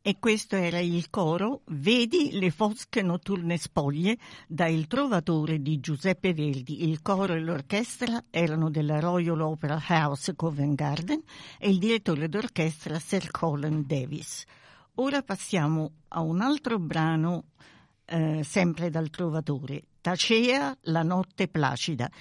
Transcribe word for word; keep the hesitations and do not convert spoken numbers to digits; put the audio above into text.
E questo era il coro Vedi le fosche notturne spoglie da Il Trovatore di Giuseppe Verdi. Il coro e l'orchestra erano della Royal Opera House Covent Garden e il direttore d'orchestra Sir Colin Davis. Ora passiamo a un altro brano eh, sempre dal Trovatore, Tacea, la notte placida.